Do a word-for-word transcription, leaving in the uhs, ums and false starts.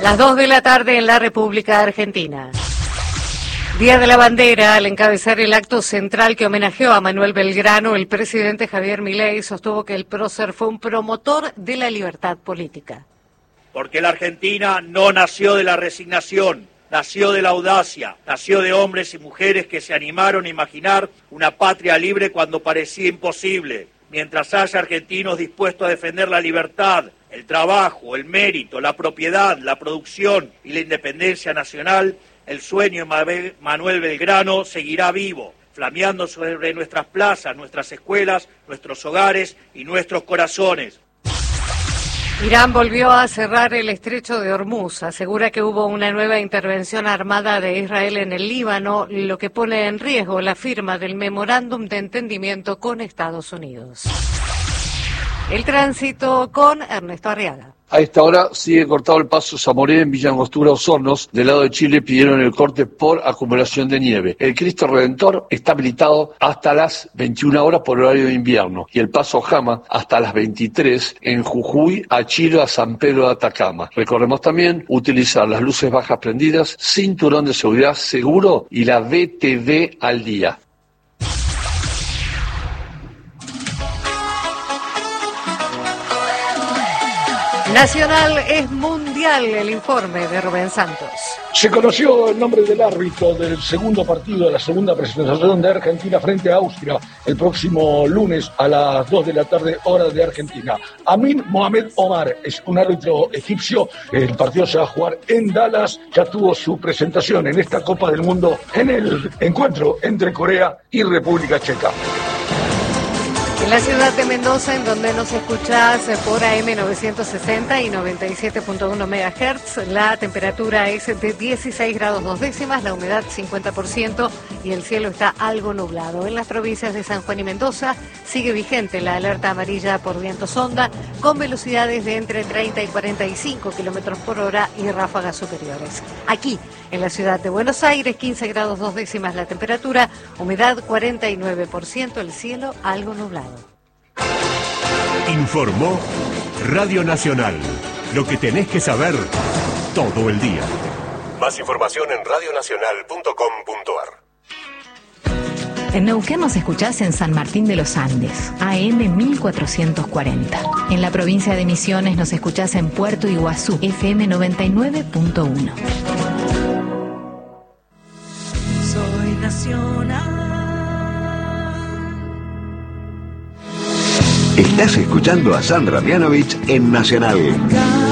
Las dos de la tarde en la República Argentina. Día de la Bandera. Al encabezar el acto central que homenajeó a Manuel Belgrano, el presidente Javier Milei sostuvo que el prócer fue un promotor de la libertad política. Porque la Argentina no nació de la resignación, nació de la audacia, nació de hombres y mujeres que se animaron a imaginar una patria libre cuando parecía imposible. Mientras haya argentinos dispuestos a defender la libertad, el trabajo, el mérito, la propiedad, la producción y la independencia nacional, el sueño de Manuel Belgrano seguirá vivo, flameando sobre nuestras plazas, nuestras escuelas, nuestros hogares y nuestros corazones. Irán volvió a cerrar el estrecho de Hormuz. Asegura que hubo una nueva intervención armada de Israel en el Líbano, lo que pone en riesgo la firma del memorándum de entendimiento con Estados Unidos. El tránsito con Ernesto Arriaga. A esta hora sigue cortado el paso Zamoré en Villa Angostura Osornos. Del lado de Chile pidieron el corte por acumulación de nieve. El Cristo Redentor está habilitado hasta las veintiuna horas por horario de invierno y el paso Jama hasta las veintitrés en Jujuy, a Chile, a San Pedro de Atacama. Recordemos también utilizar las luces bajas prendidas, cinturón de seguridad seguro y la B T V al día. Nacional es mundial, el informe de Rubén Santos. Se conoció el nombre del árbitro del segundo partido de la segunda presentación de Argentina frente a Austria el próximo lunes a las dos de la tarde, hora de Argentina. Amin Mohamed Omar es un árbitro egipcio. El partido se va a jugar en Dallas. Ya tuvo su presentación en esta Copa del Mundo en el encuentro entre Corea y República Checa. En la ciudad de Mendoza, en donde nos escuchás por A M novecientos sesenta y noventa y siete punto uno megahertz, la temperatura es de dieciséis grados dos décimas, la humedad cincuenta por ciento y el cielo está algo nublado. En las provincias de San Juan y Mendoza sigue vigente la alerta amarilla por viento sonda con velocidades de entre treinta y cuarenta y cinco kilómetros por hora y ráfagas superiores. Aquí, en la ciudad de Buenos Aires, quince grados dos décimas la temperatura, humedad cuarenta y nueve por ciento, el cielo algo nublado. Informó Radio Nacional. Lo que tenés que saber todo el día. Más información en radio nacional punto com punto a r. En Neuquén nos escuchás en San Martín de los Andes, A M mil cuatrocientos cuarenta. En la provincia de Misiones nos escuchás en Puerto Iguazú, F M noventa y nueve punto uno. Soy nacional. Estás escuchando a Sandra Mianovich en Nacional.